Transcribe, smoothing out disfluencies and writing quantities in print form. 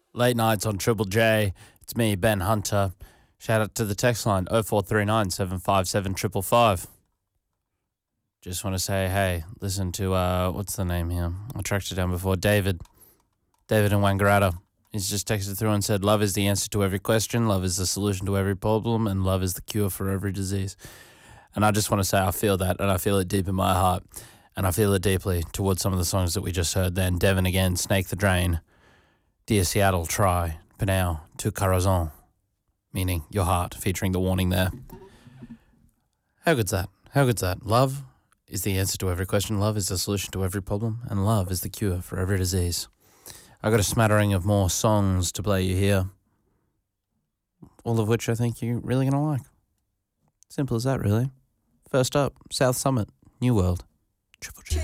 Late nights on Triple J. It's me, Ben Hunter. Shout out to the text line 0439 757 555. Just want to say, hey, listen to, what's the name here? I tracked it down before. David in Wangaratta. He's just texted through and said, love is the answer to every question, love is the solution to every problem, and love is the cure for every disease. And I just want to say I feel that, and I feel it deep in my heart, and I feel it deeply towards some of the songs that we just heard then. Devon again, Snake the Drain, Dear Seattle, Try, Pinau, Tu Corazon, meaning your heart, featuring the warning there. How good's that? How good's that? Love is the answer to every question, love is the solution to every problem, and love is the cure for every disease. I got a smattering of more songs to play you here, all of which I think you're really going to like. Simple as that, really. First up, South Summit, New World. Triple J.